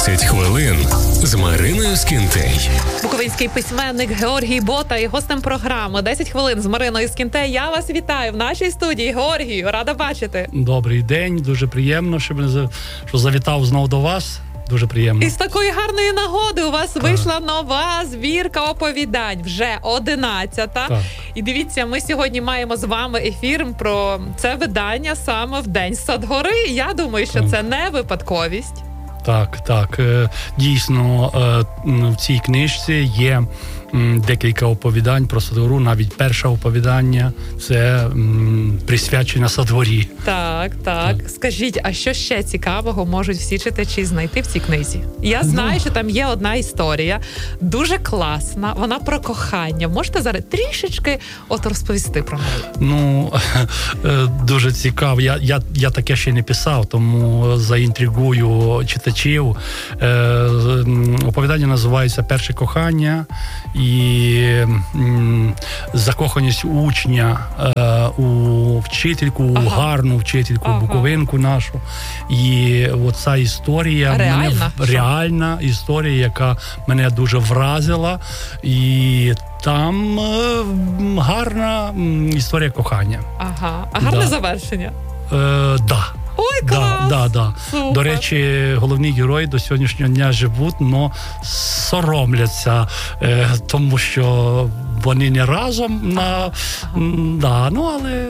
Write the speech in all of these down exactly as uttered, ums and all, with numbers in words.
десять хвилин з Мариною Скінтей. Буковинський письменник Георгій Бота і гостем програми десять хвилин з Мариною Скінтей. Я вас вітаю в нашій студії. Георгію, рада бачити. Добрий день, дуже приємно, що, що завітав знову до вас. Дуже приємно. І з такої гарної нагоди у вас так. вийшла нова збірка оповідань, вже одинадцята. Так. І дивіться, ми сьогодні маємо з вами ефір про це видання саме в День Садгори. Я думаю, що так. це не випадковість. Так, так. Дійсно, в цій книжці є декілька оповідань про Садгору. Навіть перше оповідання – це присвячення Садгорі. Так, так, так. Скажіть, а що ще цікавого можуть всі читачі знайти в цій книзі? Я знаю, ну, що там є одна історія, дуже класна, вона про кохання. Можете зараз трішечки от розповісти про неї? Ну, дуже цікаво. Я, я, я таке ще не писав, тому заінтригую читачів. Оповідання називається «Перше кохання». І м, закоханість учня е, у вчительку, ага. у гарну вчительку, ага. буковинку нашу. І оця історія, реальна, мене, реальна історія, яка мене дуже вразила. І там е, гарна історія кохання. Ага, а гарне да. завершення? Е, да. Ой, клас! Да, да, да. До речі, головні герої до сьогоднішнього дня живуть, но соромляться, е, тому що вони не разом, на, ага. да, ну, але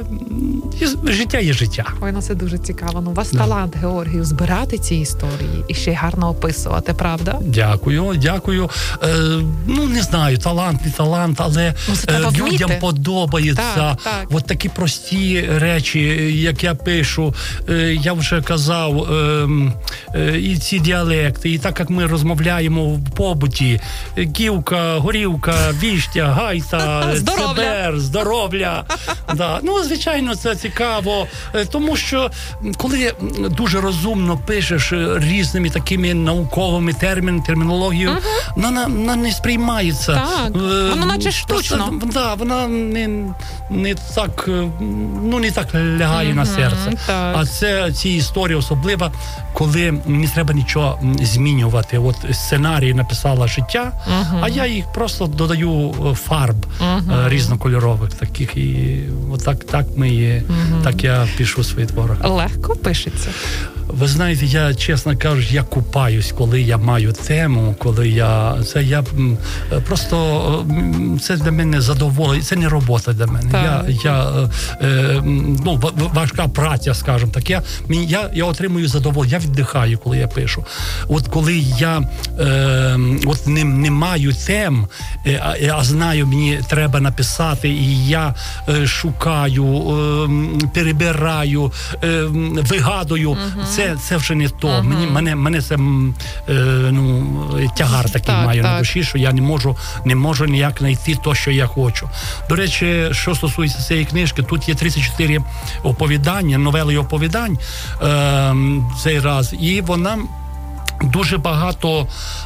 життя є життя. Ой, ну це дуже цікаво. Ну, у вас да. талант, Георгію, збирати ці історії і ще й гарно описувати, правда? Дякую, дякую. Е, ну, не знаю, талант, не талант, але ну, е, людям подобається. Так, так. От такі прості речі, як я пишу, е, я вже казав, е, е, і ці діалекти, і так, як ми розмовляємо в побуті, гівка, горівка, віштя, гайта, цебер, здоров'я. Да. Ну, звичайно, це цікаво, тому що коли дуже розумно пишеш різними такими науковими термінами, термінологією, uh-huh. вона, вона не сприймається. Так, вона наче штучно. Просто, да, вона не, не так, ну, не так лягає uh-huh. на серце. Так. А це ці історії особливо, коли не треба нічого змінювати. От сценарій написала життя, uh-huh. а я їх просто додаю фарб uh-huh. різнокольорових таких. І от так, так ми є, uh-huh. так я пишу свої твори. Легко пишеться? Ви знаєте, я, чесно кажучи, я купаюсь, коли я маю тему, коли я... Це я просто... Це для мене задоволення, це не робота для мене. Я, я, е, ну, важка праця, скажімо так. Я, я, я отримую задоволення, я віддихаю, коли я пишу. От коли я е, от не, не маю тем, а, а знаю, мені треба написати, і я е, шукаю, е, перебираю, е, вигадую, uh-huh. Це, це вже не то. Ага. Мені, мене, мене це е, ну, тягар такий так, маю так. на душі, що я не можу, не можу ніяк знайти те, що я хочу. До речі, що стосується цієї книжки, тут є тридцять чотири оповідання, новели оповідань е, цей раз, і вона дуже багато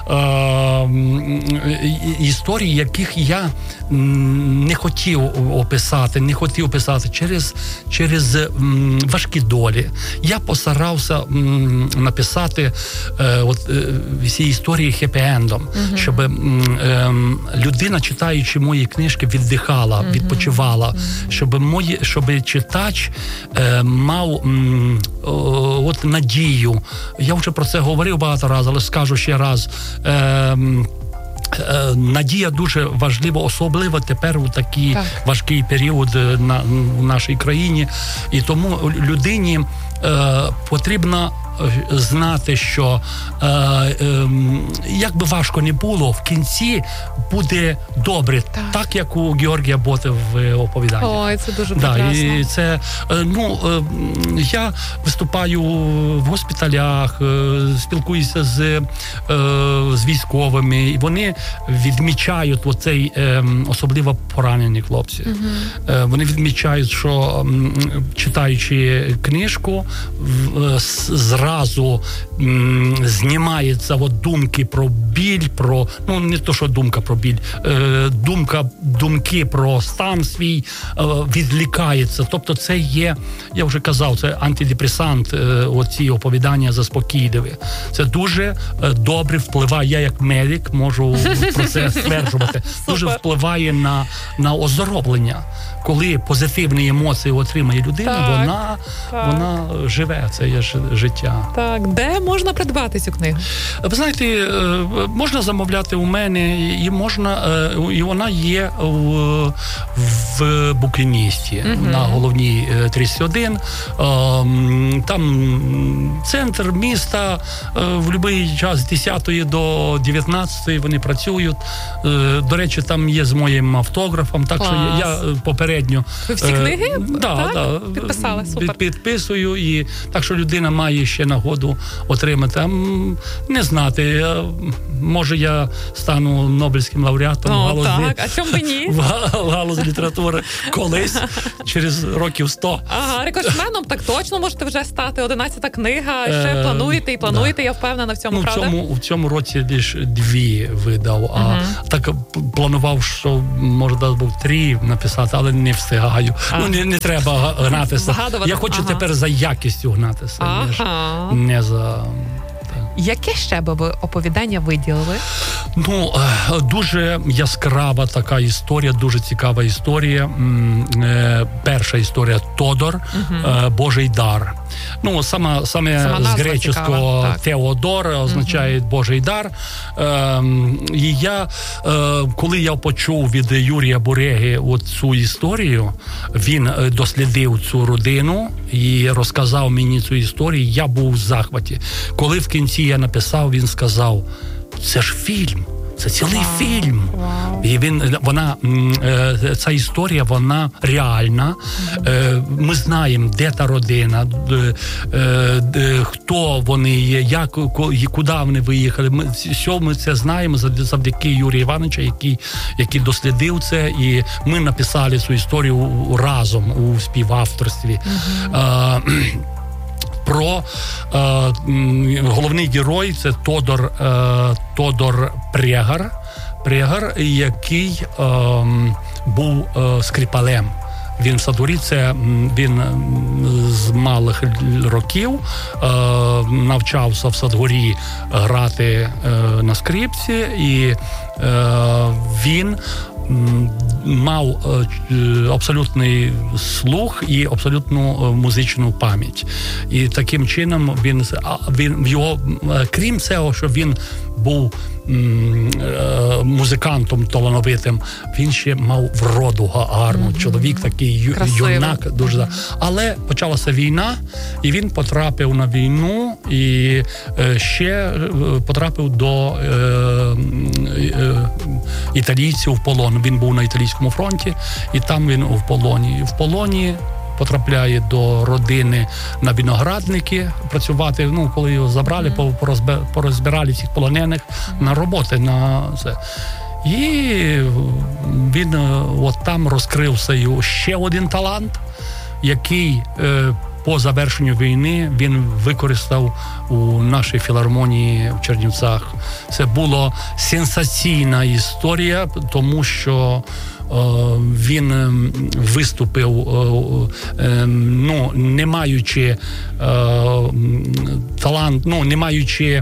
е, історій, яких я не хотів описати, не хотів описати через, через м, важкі долі. Я постарався м, написати е, от, е, всі історії хеппі-ендом, uh-huh. щоб м, е, людина, читаючи мої книжки, віддихала, uh-huh. відпочивала, uh-huh. щоб, мої, щоб читач е, мав м, о, от надію. Я вже про це говорив багато разів, але скажу ще раз. Е, Надія дуже важлива, особливо тепер у такий так. важкий період на, в нашій країні. І тому людині е, потрібно знати, що е, е, як би важко не було, в кінці буде добре, так, так як у Георгія Боти в оповіданні. Ой, це дуже да, прекрасно. І це, ну, я виступаю в госпіталях, спілкуюся з, з військовими, і вони відмічають оцей, особливо поранені хлопці. Угу. Вони відмічають, що читаючи книжку, зразу зразу м, знімається от думки про біль, про, ну, не то, що думка про біль, е, думка, думки про стан свій е, відлікається. Тобто це є, я вже казав, це антидепресант, е, оці оповідання заспокійливі. Це дуже е, добре впливає, я як медик можу про це стверджувати, дуже впливає на, на оздоровлення. Коли позитивні емоції отримає людина, так, вона, так. вона живе, це є життя. Так, де можна придбати цю книгу? Ви знаєте, можна замовляти у мене, і можна, і вона є в, в букіністі, mm-hmm. на головній тридцять один. Там центр міста, в будь-який час з десятої до дев'ятнадцятої вони працюють. До речі, там є з моїм автографом, так Клас. Що я, я попередньо... Ви всі книги да, так? Да, підписали? Супер. Під, підписую, і так, що людина має ще нагоду отримати. А, не знати, може я стану Нобелівським лауреатом О, в галузі, так. А чому б ні? в галузі літератури колись, через років сто. Ага, рекордсменом так точно можете вже стати. одинадцята книга, ще плануєте і плануєте, да. Я впевнена в цьому, ну, правда? В цьому, в цьому році лише дві видав, а uh-huh. так планував, що може був три написати, але не встигаю. А. Ну, не, не треба гнатися. Згадувати. Я хочу ага. тепер за якістю гнатися, ага. ніж не за... Яке ще би ви оповідання виділили? Ну, дуже яскрава така історія, дуже цікава історія. Перша історія «Тодор», uh-huh. «Божий дар». Ну, саме, саме з греческого «Теодор» означає uh-huh. «Божий дар». І я, коли я почув від Юрія Буреги цю історію, він дослідив цю родину і розказав мені цю історію, я був в захваті. Коли в кінці я написав, він сказав, це ж фільм, це цілий wow. фільм. Wow. І він, вона, ця історія, вона реальна. Ми знаємо, де та родина, хто вони є, як, куди вони виїхали. Ми, що ми це знаємо завдяки Юрію Івановичу, який, який дослідив це, і ми написали цю історію разом у співавторстві. Uh-huh. Про е, головний герой – це Тодор, е, Тодор Прегар, Прегар, який е, був е, скрипалем. Він в Садгорі, це він з малих років е, навчався в Садгорі грати е, на скрипці, і е, він мав абсолютний слух і абсолютну музичну пам'ять. І таким чином він, він його, крім цього, що він був музикантом талановитим, він ще мав вроду гарну. Mm-hmm. Чоловік такий Красиво. Юнак. Дуже. Але почалася війна, і він потрапив на війну, і ще потрапив до е, е, італійців в полон. Він був на італійському фронті, і там він в полоні. В полоні потрапляє до родини на виноградники працювати, ну, коли його забрали, mm-hmm. порозбирали цих полонених на роботи, на це. І він от там розкрив свій ще один талант, який е, по завершенню війни він використав у нашій філармонії в Чернівцях. Це була сенсаційна історія, тому що він виступив, ну, не маючи талант, ну, не маючи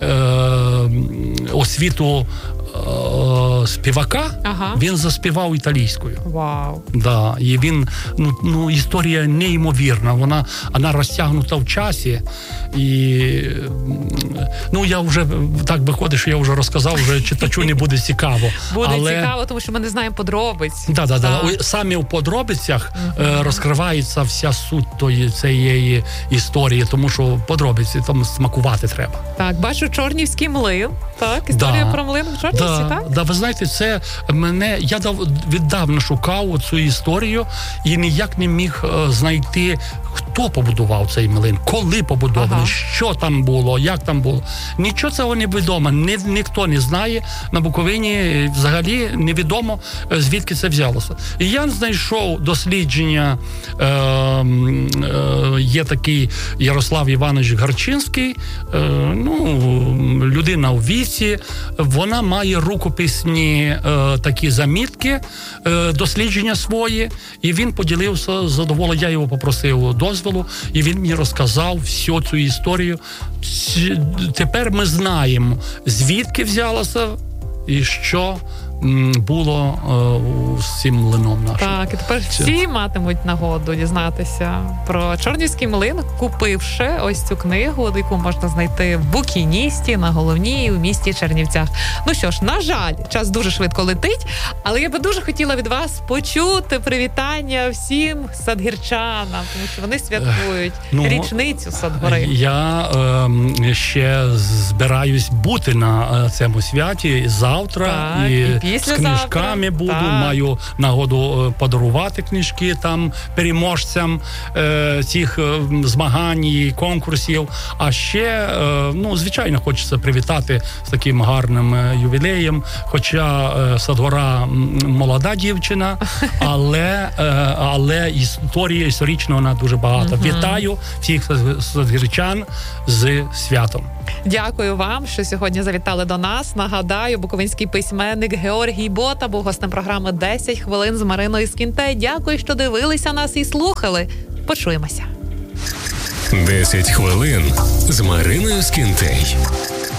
освіту співака, ага. він заспівав італійською. Вау. Да, і він, ну, ну, історія неймовірна, вона, вона розтягнута в часі, і, ну, я вже, так виходить, що я вже розказав, вже читачу не буде цікаво. Буде але... цікаво, тому що ми не знаємо подробиць. Да, да, да. Саме в подробицях uh-huh. розкривається вся суть тої, цієї історії, тому що подробиці там смакувати треба. Так, бачу Чорнівський млин, так, історія да. про млин в Чорнівці, да, так? Да, ви знаєте, знаєте, це мене, я дав, віддавна шукав цю історію і ніяк не міг е, знайти, хто побудував цей млин, коли побудований, ага. що там було, як там було. Нічого цього не відомо, ні, ніхто не знає. На Буковині взагалі невідомо, звідки це взялося. І я знайшов дослідження, е, е, є такий Ярослав Іванович Гарчинський, е, ну, людина у віці, вона має рукописні е, такі замітки, е, дослідження свої, і він поділився з задоволенням, я його попросив дозволу, і він мені розказав всю цю історію. Тепер ми знаємо, звідки взялося і що було е, з цим млином нашим. Так, і тепер всі матимуть нагоду дізнатися про Чорнівський млин, купивши ось цю книгу, яку можна знайти в букіністі на Головній у місті Чернівцях. Ну що ж, на жаль, час дуже швидко летить, але я би дуже хотіла від вас почути привітання всім садгірчанам, тому що вони святкують ну, річницю Садгори. Я е, ще збираюсь бути на цьому святі завтра. Так, і і з книжками буду, так. маю нагоду подарувати книжки там переможцям е, цих е, змагань і конкурсів. А ще, е, ну, звичайно, хочеться привітати з таким гарним е, ювілеєм, хоча е, Садгора молода дівчина, але, е, але історія, історично вона дуже багата. Uh-huh. Вітаю всіх садгірчан з святом. Дякую вам, що сьогодні завітали до нас. Нагадаю, буковинський письменник Георгій Бота був гостем програми «десять хвилин з Мариною Скінтей». Дякую, що дивилися нас і слухали. Почуємося. десять хвилин з Мариною Скінтей.